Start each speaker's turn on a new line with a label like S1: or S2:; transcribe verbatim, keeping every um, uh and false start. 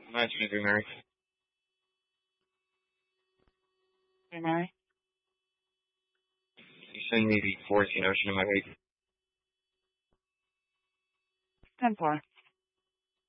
S1: Nice to meet you, Mary.
S2: Hey, Mary.
S1: You send me the fourteen Ocean in my week.
S2: ten four.